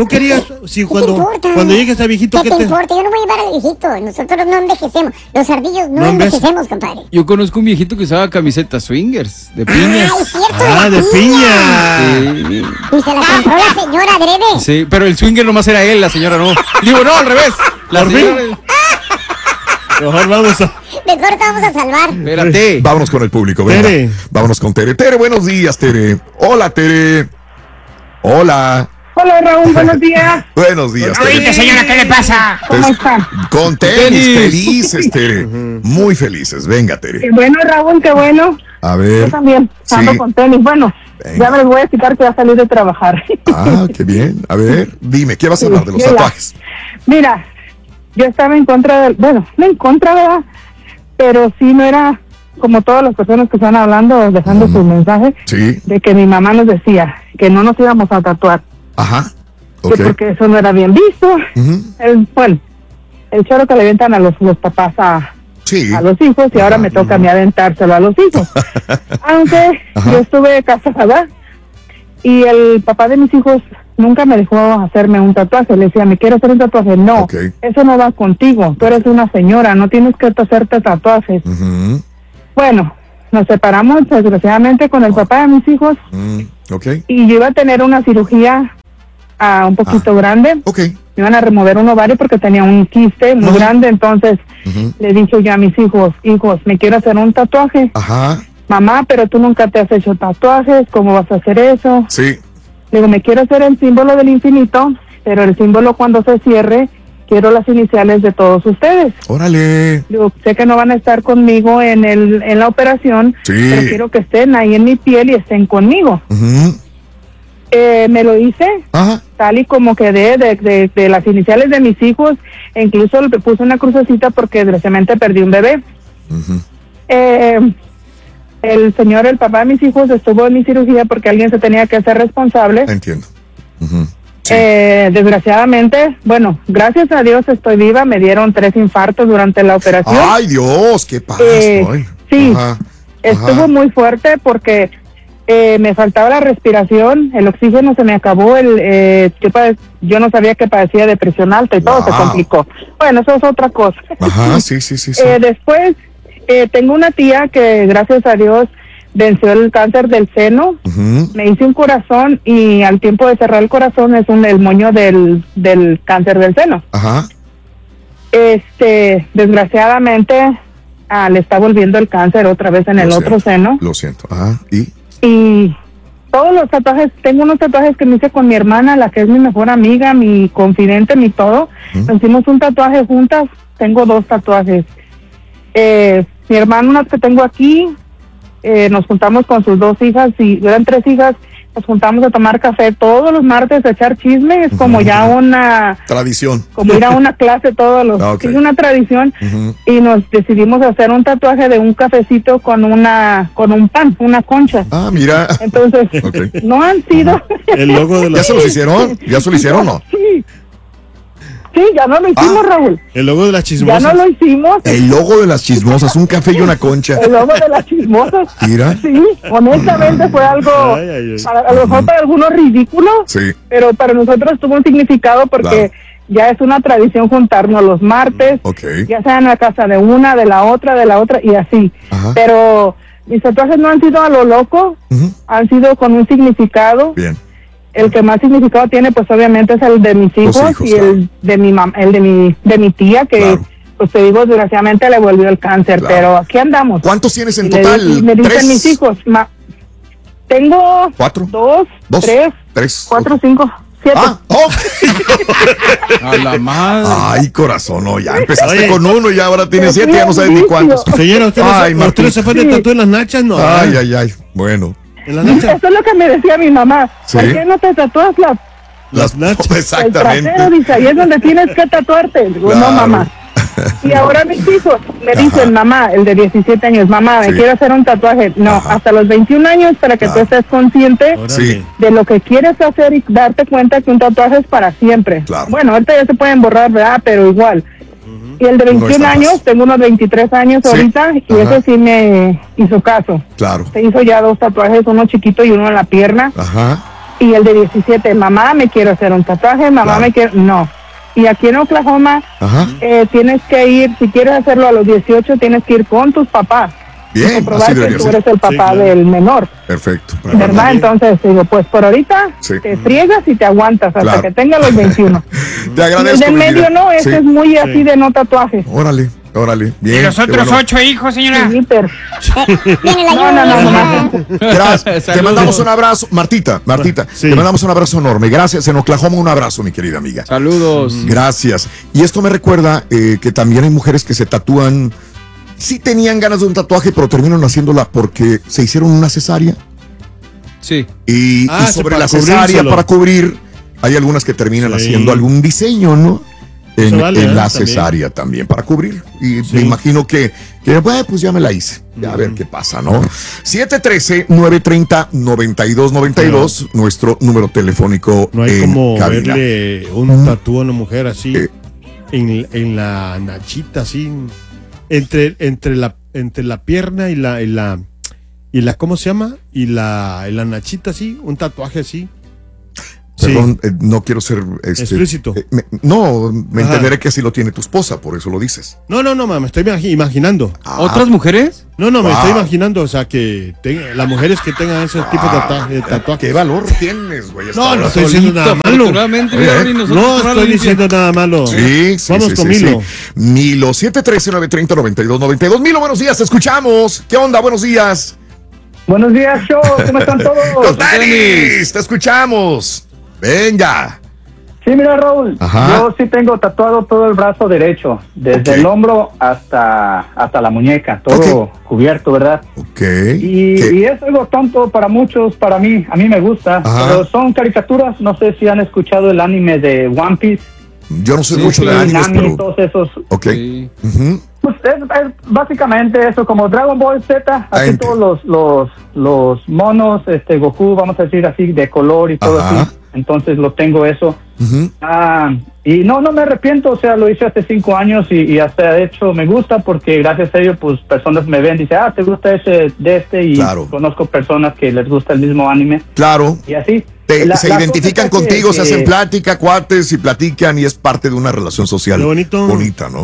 Tú querías, si cuando llegues a viejito, ¿qué te importa? Yo no voy a llevar al viejito. Nosotros no envejecemos. Los ardillos no envejecemos, compadre. Yo conozco un viejito que usaba camisetas swingers de piña. Ah, es cierto. De piña. Sí. Y se la compró la señora adrede. Sí, pero el swinger nomás era él, la señora no. Digo, no, al revés. La señora... Mejor vamos te vamos a salvar. Espérate. Vámonos con el público, venga. Tere. Vámonos con Tere. Tere, buenos días, Tere. Hola, Tere. Hola. Hola, Raúl, buenos días. Buenos días, Tere. Oye, señora, ¿qué le pasa? ¿Cómo está? Con tenis, felices, Tere. Muy felices. Venga, Tere. Qué bueno, Raúl, qué bueno. A ver. Yo también ando con tenis. Bueno, ya me les voy a explicar que va a salir de trabajar. Ah, qué bien. A ver, dime, ¿qué vas a hablar de los tatuajes? Mira, yo estaba en contra del... Bueno, no en contra, ¿verdad? Pero sí no era como todas las personas que están hablando, dejando sus mensajes, de que mi mamá nos decía que no nos íbamos a tatuar. Ajá. Okay. Que porque eso no era bien visto. El choro que le aventan a los papás a los hijos, y ahora me toca a mí aventárselo a los hijos. Aunque yo estuve casada y el papá de mis hijos nunca me dejó hacerme un tatuaje. Le decía, ¿me quiero hacer un tatuaje? No, eso no va contigo. Tú eres una señora, no tienes que hacerte tatuajes. Bueno, nos separamos desgraciadamente con el papá de mis hijos. Y yo iba a tener una cirugía un poquito grande. Me iban a remover un ovario porque tenía un quiste muy grande. Entonces le dije yo a mis hijos, me quiero hacer un tatuaje. Mamá, pero tú nunca te has hecho tatuajes, ¿cómo vas a hacer eso? Sí. Le digo, me quiero hacer el símbolo del infinito, pero el símbolo cuando se cierre, quiero las iniciales de todos ustedes. Órale. Digo, sé que no van a estar conmigo en la operación, pero quiero que estén ahí en mi piel y estén conmigo. Me lo hice, tal y como quedé de las iniciales de mis hijos, e incluso le puse una crucecita porque desgraciadamente perdí un bebé. El papá de mis hijos, estuvo en mi cirugía porque alguien se tenía que hacer responsable. Entiendo. Desgraciadamente, bueno, gracias a Dios estoy viva. Me dieron 3 infartos durante la operación. ¡Ay, Dios! ¿Qué pasa? Sí, estuvo muy fuerte porque me faltaba la respiración, el oxígeno se me acabó, yo no sabía que padecía de presión alta y todo se complicó. Bueno, eso es otra cosa. Sí. Después, tengo una tía que gracias a Dios venció el cáncer del seno. Me hice un corazón y al tiempo de cerrar el corazón es el moño del cáncer del seno. Desgraciadamente le está volviendo el cáncer otra vez en el otro seno. Lo siento. Y todos los tatuajes, tengo unos tatuajes que me hice con mi hermana, la que es mi mejor amiga, mi confidente, mi todo. Hicimos un tatuaje juntas, tengo 2 tatuajes. Mi hermana, una que tengo aquí, nos juntamos con sus 2 hijas, y eran 3 hijas, nos juntamos a tomar café todos los martes a echar chisme, es como ya una tradición, como ir a una clase todos los es una tradición. Y nos decidimos hacer un tatuaje de un cafecito con un pan, una concha. Mira. Entonces no han sido el logo de ¿Ya se los hicieron? ¿Ya se lo hicieron o no? Sí, ya no lo hicimos, Raúl. El logo de las chismosas. Ya no lo hicimos. El logo de las chismosas, un café y una concha. El logo de las chismosas. Mira. Sí, honestamente fue algo, a lo mejor para algunos ridículo, pero para nosotros tuvo un significado porque ya es una tradición juntarnos los martes, ya sea en la casa de una, de la otra y así. Pero mis tatuajes no han sido a lo loco, han sido con un significado. Bien. El que más significado tiene, pues obviamente es el de mis hijos y el de mi mamá, el de mi tía, que pues te digo, desgraciadamente le volvió el cáncer, pero aquí andamos. ¿Cuántos tienes en total? Me dicen mis hijos, tengo 4, 2, 3, 4, 5, 7. A la madre. Ay, corazón, ya empezaste con 1 y ahora tienes 7, ya no sabes ni cuántos. Señora, ¿usted se fue de tatu en las nachas? No. Ay, bueno. Eso es lo que me decía mi mamá. ¿Por qué no te tatúas las nachas? Exactamente. El trasero, dice, ahí es donde tienes que tatuarte. Digo, no, mamá. Y ahora mis hijos me dicen, mamá, el de 17 años, mamá, me quiero hacer un tatuaje. No, hasta los 21 años para que tú estés consciente de lo que quieres hacer y darte cuenta que un tatuaje es para siempre. Bueno, ahorita ya se pueden borrar, ¿verdad? Pero igual. Y el de 21 años, tengo unos 23 años ahorita, y ese sí me hizo caso. Claro. Se hizo ya 2 tatuajes, uno chiquito y uno en la pierna. Y el de 17, mamá, me quiero hacer un tatuaje, mamá, me quiero... No. Y aquí en Oklahoma, tienes que ir, si quieres hacerlo a los 18, tienes que ir con tus papás. Bien, comprobar que tú eres el papá del menor. Perfecto. ¿Verdad? Entonces digo, pues por ahorita te friegas y te aguantas hasta que tenga los 21. Te agradezco. El del medio no, ese es muy así de no tatuaje. Órale. Bien. ¿Y los otros 8 hijos, señora? No. Gracias. Te mandamos un abrazo. Martita, te mandamos un abrazo enorme. Gracias. En Oklahoma, un abrazo, mi querida amiga. Saludos. Gracias. Y esto me recuerda que también hay mujeres que se tatúan. Sí tenían ganas de un tatuaje, pero terminan haciéndola porque se hicieron una cesárea. Sí. Y sobre la cesárea, para cubrir, hay algunas que terminan haciendo algún diseño, ¿no? En la cesárea también, para cubrir. Y me imagino que pues ya me la hice. Ya a ver qué pasa, ¿no? 713-930-9292, nuestro número telefónico. No hay como verle un tatú a una mujer así, en la nachita, así, entre la pierna y la ¿cómo se llama? Y la nachita, así, un tatuaje así. Perdón, no quiero ser explícito. Me entenderé que así lo tiene tu esposa, por eso lo dices. No, me estoy imaginando. ¿Otras mujeres? No, me estoy imaginando, o sea, que las mujeres que tengan ese tipo de tatuajes. ¿Qué valor tienes, güey? No estoy diciendo nada malo. No estoy diciendo nada malo. Sí. Vamos con Milo. Milo, 713-930-9292. Milo, buenos días, te escuchamos. ¿Qué onda? Buenos días. Buenos días, show. ¿Cómo están todos? Con tenis, te escuchamos. Venga. Sí, mira, Raúl, yo sí tengo tatuado todo el brazo derecho, desde el hombro hasta la muñeca, todo cubierto, ¿verdad? Y es algo tonto para muchos, para mí, a mí me gusta, pero son caricaturas, no sé si han escuchado el anime de One Piece. Yo no sé mucho de animes, pero... todos esos. Pues es básicamente eso, como Dragon Ball Z, así todos los monos, Goku, vamos a decir así, de color y todo así. Entonces lo tengo eso. Y no me arrepiento, o sea, lo hice hace 5 años y hasta de hecho me gusta porque gracias a ello, pues personas me ven y dicen, ¿te gusta ese de este? Y conozco personas que les gusta el mismo anime. Claro. Y así. Se identifican contigo, se hacen plática, cuates y platican y es parte de una relación social bonita, ¿no?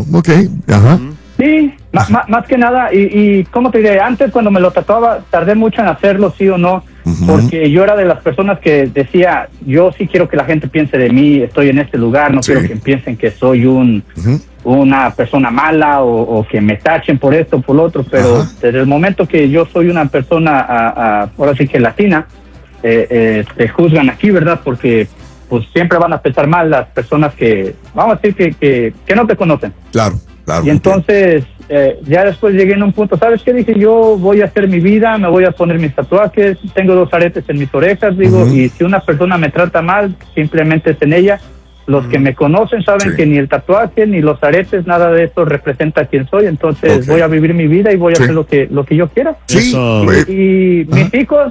Sí, más que nada, y ¿cómo te diré? Antes cuando me lo tatuaba, tardé mucho en hacerlo, sí o no, porque yo era de las personas que decía, yo sí quiero que la gente piense de mí, estoy en este lugar, no quiero que piensen que soy una persona mala o que me tachen por esto o por lo otro, pero desde el momento que yo soy una persona, ahora sí que latina, te juzgan aquí, ¿verdad? Porque pues siempre van a pensar mal las personas que, vamos a decir que no te conocen. Claro. Y entonces, ya después llegué en un punto, ¿sabes qué? Dije, yo voy a hacer mi vida, me voy a poner mis tatuajes, tengo 2 aretes en mis orejas, digo, y si una persona me trata mal, simplemente es en ella. Los que me conocen saben que ni el tatuaje, ni los aretes, nada de eso representa quién soy, entonces voy a vivir mi vida y voy a hacer lo que yo quiera. Y mis hijos...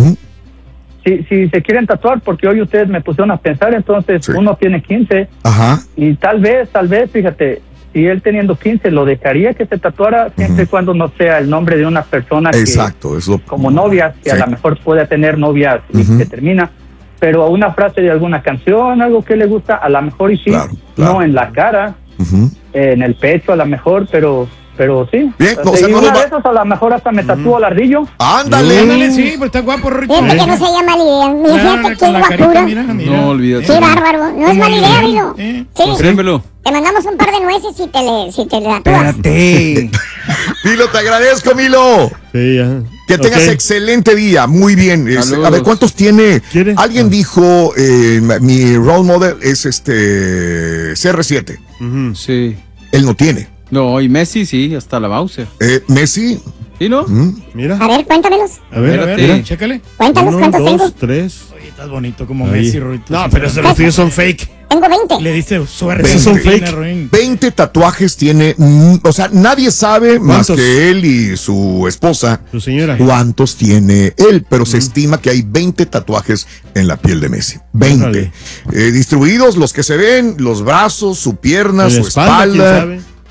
Si se quieren tatuar, porque hoy ustedes me pusieron a pensar, entonces uno tiene 15 y tal vez, fíjate, si él teniendo 15 lo dejaría que se tatuara siempre y cuando no sea el nombre de una persona como novias, que a lo mejor pueda tener novias y se termina, pero una frase de alguna canción, algo que le gusta, a lo mejor y no en la cara, en el pecho a lo mejor, pero sí. Bien, y una de esas a lo mejor hasta me tatúo ladrillo. Ándale, sí, pues está guapo, Rorito. Fíjate que no sería mala idea. Fíjate qué guapura. No, olvídate. Qué bárbaro. No es mala idea, Milo. Sí. Créemelo. Te mandamos un par de nueces si te tatúas. Espérate. Milo, te agradezco, Milo. Sí, ya. Que tengas excelente día. Muy bien. A ver, ¿cuántos tiene? Alguien dijo, mi role model es CR7. Sí. Él no tiene. No, y Messi sí, hasta la Bowser. ¿Messi? ¿Sí, no? Mira. A ver, cuéntamelos. A ver, chécale. Cuéntalos, ¿cuántos tengo? 2, 3. Oye, estás bonito como Messi, Rorito. No, pero esos tuyos son fake. Tengo 20. Le diste suerte. Esos son fake. 20 tatuajes tiene, o sea, nadie sabe más que él y su esposa, su señora, cuántos tiene él, pero se estima que hay 20 tatuajes en la piel de Messi. 20. Distribuidos los que se ven, los brazos, su pierna, su espalda.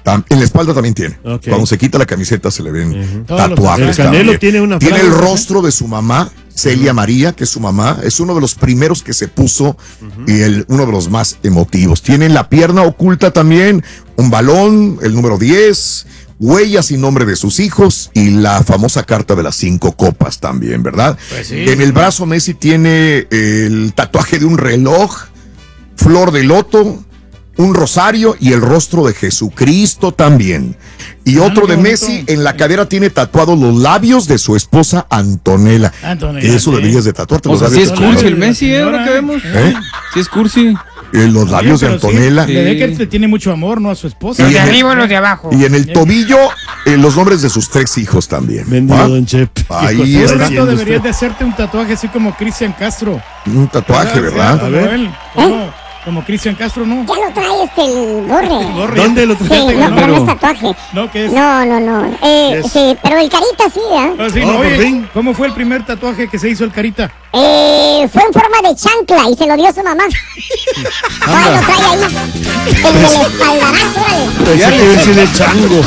En la espalda también tiene. Okay. Cuando se quita la camiseta se le ven Uh-huh. tatuajes. El Canelo tiene una Tiene frase, el ¿no? rostro de su mamá, Celia María, que es su mamá. Es uno de los primeros que se puso y uno de los más emotivos. Tiene en la pierna oculta también un balón, el número 10, huellas y nombre de sus hijos y la famosa carta de las 5 copas también, ¿verdad? Pues sí. En el brazo Messi tiene el tatuaje de un reloj, flor de loto, un rosario y el rostro de Jesucristo también. Y otro de Messi en la cadera tiene tatuados los labios de su esposa Antonella. Que eso deberías de tatuarte. O sea, si es cursi el Messi, lo que vemos. Si es cursi. Los labios de Antonella. Sí, le ve que le tiene mucho amor, ¿no? A su esposa. Los de arriba y los de abajo. Y en el tobillo, los nombres de sus 3 hijos también. Bendigo, don Chep. Ahí está. Deberías de hacerte un tatuaje así como Cristian Castro. Un tatuaje, ¿verdad? Como él. Como Cristian Castro, ¿no? Ya lo trae el Borre. ¿Dónde lo trae? Sí, no, pero no es tatuaje. No, ¿qué es? No. Sí, pero el Carita sí, ¿eh? Sí, oye, ¿cómo fue el primer tatuaje que se hizo el Carita? Fue en forma de chancla y se lo dio su mamá. Ahora lo trae ahí. En el espaldarazo, órale. Ya le decía de chango.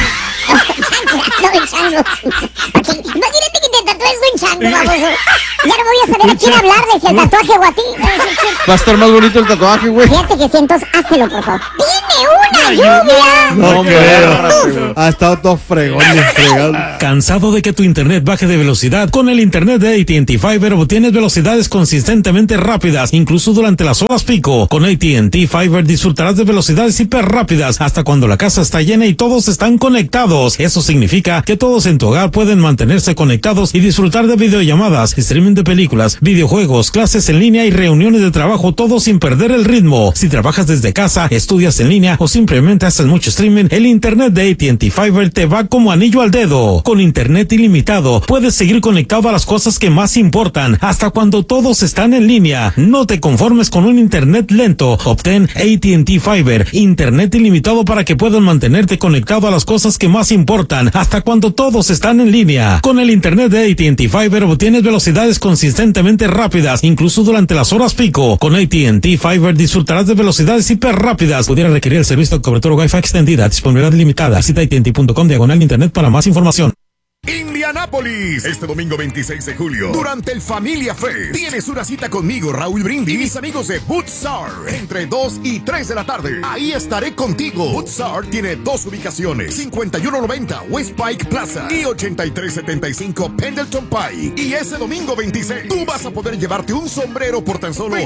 No, el chango. Imagínate que te tatúes un chango, vamos. Ya no voy a saber a quién hablarle, si el tatuaje o a ti. Va a estar más bonito el tatuaje, güey. Fíjate que si entonces, háztelo, por favor. ¡Viene una lluvia! No creo. Ha estado todo fregón. ¿Cansado de que tu internet baje de velocidad? Con el internet de AT&T Fiber obtienes velocidades consistentemente rápidas, incluso durante las horas pico. Con AT&T Fiber disfrutarás de velocidades hiper rápidas hasta cuando la casa está llena y todos están conectados. Eso significa que todos en tu hogar pueden mantenerse conectados y disfrutar de videollamadas, streaming de películas, videojuegos, clases en línea y reuniones de trabajo, todo sin perder el ritmo. Si trabajas desde casa, estudias en línea o simplemente haces mucho streaming, el internet de AT&T Fiber te va como anillo al dedo. Con internet ilimitado, puedes seguir conectado a las cosas que más importan, hasta cuando todos están en línea. No te conformes con un internet lento. Obtén AT&T Fiber, internet ilimitado para que puedas mantenerte conectado a las cosas que más importan, hasta cuando todos están en línea. Con el internet de AT&T Fiber obtienes velocidades consistentemente rápidas, incluso durante las horas pico. Con AT&T Fiber disfrutarás de velocidades hiper rápidas. Pudiera requerir el servicio de cobertura Wi-Fi extendida, disponibilidad limitada. Visita AT&T.com/internet para más información. Indianápolis, este domingo 26 de julio, durante el Familia Fest, tienes una cita conmigo, Raúl Brindis, y mis amigos de Bootsar, entre 2 y 3 de la tarde. Ahí estaré contigo. Bootsar tiene 2 ubicaciones, 5190 West Pike Plaza y 8375 Pendleton Pike. Y ese domingo 26, tú vas a poder llevarte un sombrero por tan solo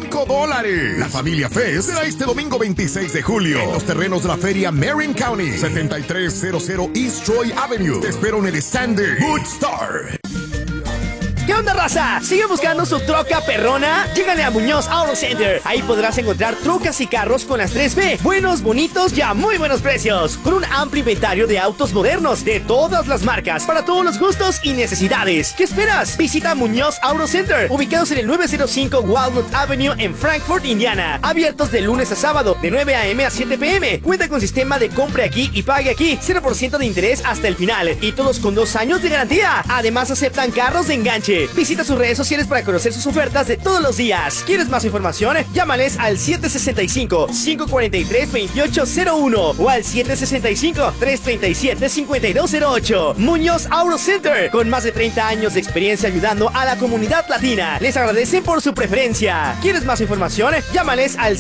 $25. La Familia Fest será este domingo 26 de julio, en los terrenos de la feria Marin County, 7300 East Troy Avenue. Te espero en el Sander Bootstar. ¿Qué onda, raza? ¿Sigue buscando su troca perrona? Llégale a Muñoz Auto Center. Ahí podrás encontrar trocas y carros con las 3B. Buenos, bonitos y a muy buenos precios. Con un amplio inventario de autos modernos de todas las marcas, para todos los gustos y necesidades. ¿Qué esperas? Visita Muñoz Auto Center, ubicados en el 905 Walnut Avenue en Frankfort, Indiana. Abiertos de lunes a sábado, de 9 a.m. a 7 p.m. Cuenta con sistema de compre aquí y pague aquí. 0% de interés hasta el final. Y todos con 2 años de garantía. Además aceptan carros de enganche. Visita sus redes sociales para conocer sus ofertas de todos los días. ¿Quieres más información? Llámales al 765-543-2801 o al 765-337-5208. Muñoz Auto Center, con más de 30 años de experiencia ayudando a la comunidad latina. Les agradecen por su preferencia. ¿Quieres más información? Llámales al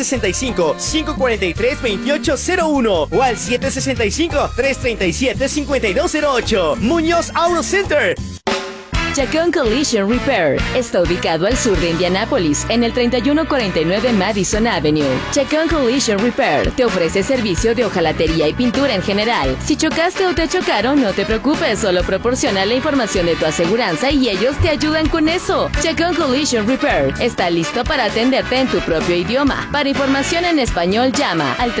765-543-2801 o al 765-337-5208. Muñoz Auto Center. Chacón Collision Repair está ubicado al sur de Indianápolis, en el 3149 Madison Avenue. Chacón Collision Repair te ofrece servicio de hojalatería y pintura en general. Si chocaste o te chocaron, no te preocupes, solo proporciona la información de tu aseguranza y ellos te ayudan con eso. Chacón Collision Repair está listo para atenderte en tu propio idioma. Para información en español, llama al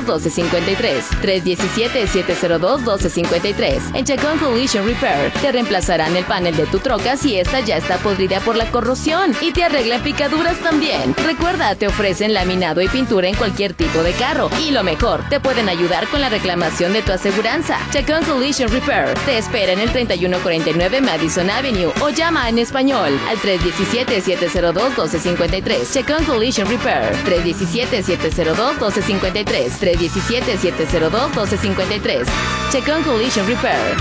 317-702-1253. 317-702-1253. En Chacón Collision Repair te reemplazamos reemplazarán el panel de tu troca si esta ya está podrida por la corrosión y te arreglan picaduras también. Recuerda, te ofrecen laminado y pintura en cualquier tipo de carro. Y lo mejor, te pueden ayudar con la reclamación de tu aseguranza. Chacón Collision Repair te espera en el 3149 Madison Avenue o llama en español al 317-702-1253. Chacón Collision Repair, 317-702-1253. 317-702-1253. Chacón Collision Repair.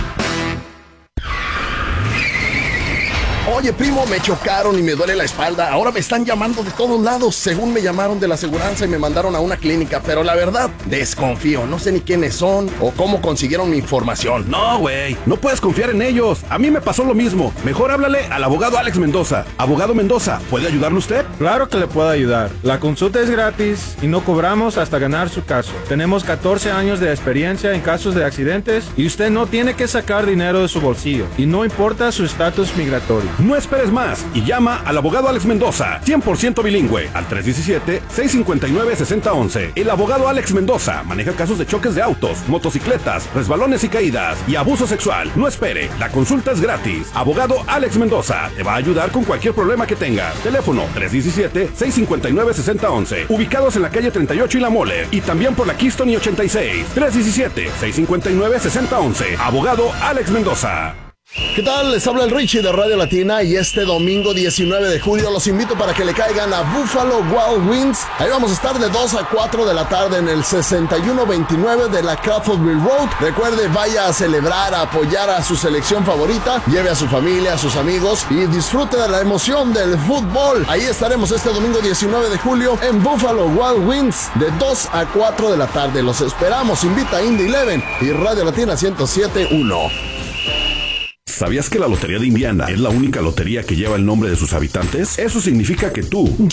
Oye, primo, me chocaron y me duele la espalda. Ahora me están llamando de todos lados. Según me llamaron de la aseguranza y me mandaron a una clínica. Pero la verdad, desconfío. No sé ni quiénes son o cómo consiguieron mi información. No, güey. No puedes confiar en ellos. A mí me pasó lo mismo. Mejor háblale al abogado Alex Mendoza. Abogado Mendoza, ¿puede ayudarle usted? Claro que le puedo ayudar. La consulta es gratis y no cobramos hasta ganar su caso. Tenemos 14 años de experiencia en casos de accidentes y usted no tiene que sacar dinero de su bolsillo. Y no importa su estatus migratorio. No esperes más y llama al abogado Alex Mendoza, 100% bilingüe, al 317-659-6011. El abogado Alex Mendoza maneja casos de choques de autos, motocicletas, resbalones y caídas y abuso sexual. No espere, la consulta es gratis. Abogado Alex Mendoza te va a ayudar con cualquier problema que tengas. Teléfono 317-659-6011. Ubicados en la calle 38 y La Mole y también por la Keystone y 86. 317-659-6011. Abogado Alex Mendoza. ¿Qué tal? Les habla el Richie de Radio Latina y este domingo 19 de julio los invito para que le caigan a Buffalo Wild Wings. Ahí vamos a estar de 2 a 4 de la tarde en el 6129 de la Crawfordville Road. Recuerde, vaya a celebrar, a apoyar a su selección favorita, lleve a su familia, a sus amigos y disfrute de la emoción del fútbol. Ahí estaremos este domingo 19 de julio en Buffalo Wild Wings de 2 a 4 de la tarde. Los esperamos. Invita a Indy 11 y Radio Latina 107.1. ¿Sabías que la Lotería de Indiana es la única lotería que lleva el nombre de sus habitantes? Eso significa que tú